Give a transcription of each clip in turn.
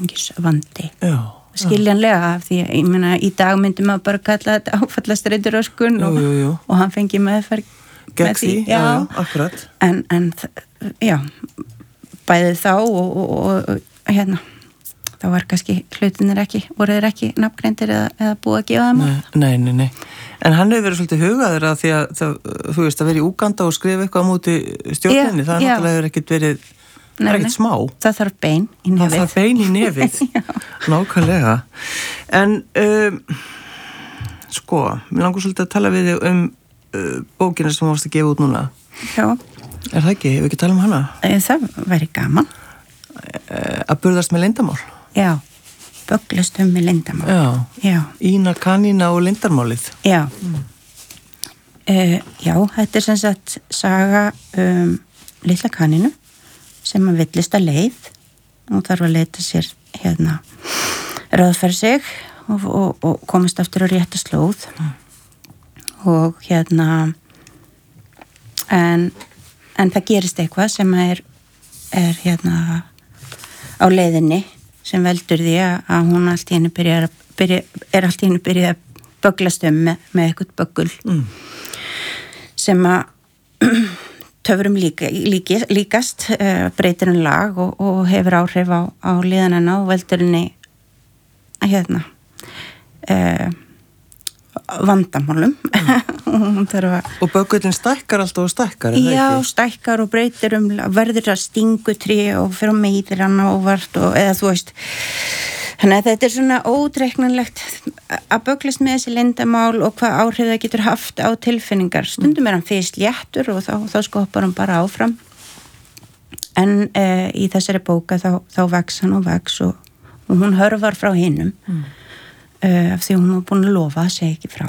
áfengisvandi. Skiljanlega, því ég meina í dag myndi maður bara kalla þetta áfallastreituröskun og hann fengi meðferð gegn því, já, akkurat. En já, bæði þá og hérna, þá var kannski hlutinir voru þeir ekki nafngreindir eða búið að gefa þeim. Nei. En hann hefur verið svolítið hugaður að því að þú veist að vera í Úganda og skrifa eitthvað á móti stjórninni, það náttúrulega hefur ekkert verið ekkert smá. Það þarf bein í nefið. Það þarf bein í nefið, nákvæmlega. En sko, mér langar svolítið að tala við þig bókina sem þú varst að gefa út núna. Já. Er það ekki? Hefur ekki talað um hana? Það væri gaman. Að burðast með leyndarmál? Já, bögglast með leyndarmál. Já. Ína, kanína og leyndarmálið. Já. Já, þetta er sem sagt saga litla kanínu sem að villist að leið og þarf að leita sér ráðfæra sig og komast aftur á rétta slóð og en það gerist eitthvað sem er á leiðinni sem veldur því að hún allt í henni byrja að bögglast með eitthvað böggul sem að töfrum líkast breytir lag og hefur áhrif á líðanina og veldur henni vandamálum og böggullin stækkar alltaf og stækkar stækkar og breytir verður að stingu tré og fyrir að meiðir hann ávart eða þú veist þannig að þetta er svona ódreiknanlegt að bögglast með þessi leyndarmál og hvað áhrif það getur haft á tilfinningar stundum er hann fyrst léttur og þá skoppar hann bara áfram en í þessari bóka þá vex hann og vex og hún hörfar frá hinum af því hún var búin að lofa að segja ekki frá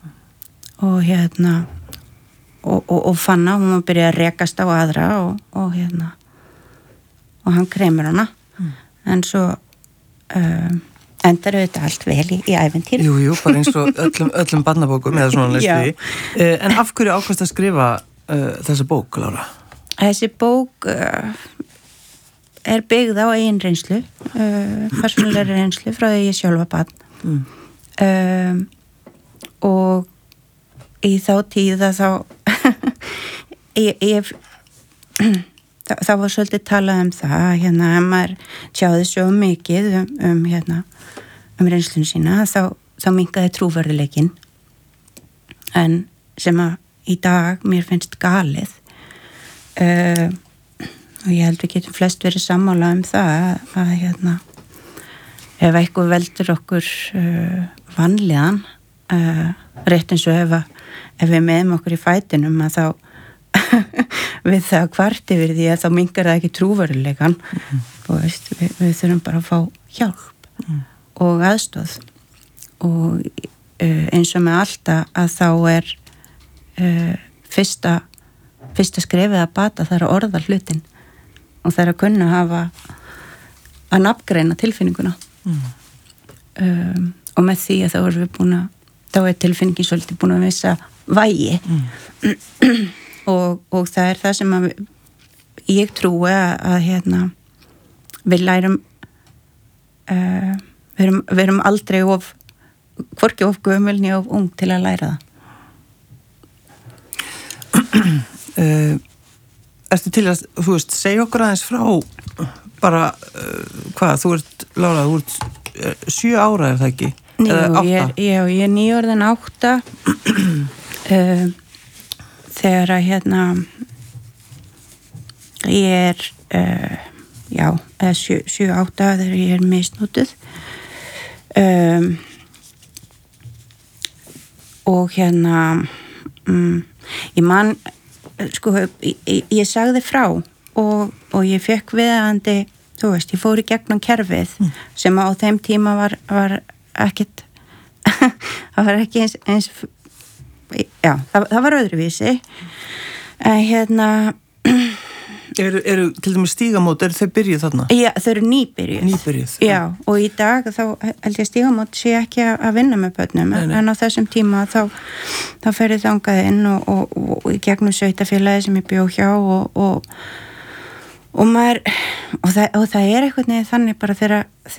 og fann hún var byrjað að rekast á aðra og hann kremur hana en svo endar auðvitað allt vel í ævintýri. Jú, bara eins og öllum barnabókum eða svona lestu því en af hverju ákvaðst að skrifa þessa bók, Lára? Þessi bók er byggð á eigin reynslu persónulegri reynslu frá því ég sjálfa barn og í þá tíða þá það var svolítið talað það ef maður tjáði svo mikið reynslun sína þá minnkaði trúverðuleikinn en sem að í dag mér finnst galið og ég held við getum flest verið sammála það að ef eitthvað veldur okkur vanlíðan rétt eins og ef við meðum okkur í fætinum að þá við það kvart yfir því að þá minnkar það ekki trúverðuleikann við þurfum bara að fá hjálp og aðstoð og eins og með alltaf að þá er fyrsta skrefið að bata það er að orða hlutin og það er að kunna hafa að nafngreina tilfinninguna og með því að þá er tilfinningin svolítið búin að vissa vægi og það er það sem að ég trúi að við lærum við erum aldrei hvorki of gömul né of ung til að læra það Ertu til að, þú veist, segja okkur aðeins frá bara, hvað, Lára, þú ert 7 ára, er það ekki? Eða 8? Ég er nýorðin 8 þegar að ég er 7-8 þegar ég er misnútuð og ég man sko, ég sagði frá og ég fekk viðandi, þú veist, ég fór í gegnum kerfið sem á þeim tíma var ekkit það var ekki eins það var öðruvísi en Eru til dæmis stígamót, þau byrjuð þarna? Já, þau eru nýbyrjuð. Já, og í dag þá held ég stígamót sé ekki að vinna með börnum, en á þessum tíma þá fer ég þangað inn og í gegnum sveitafélagi sem ég bjó hjá og maður, og það er eitthvað neð þannig bara þegar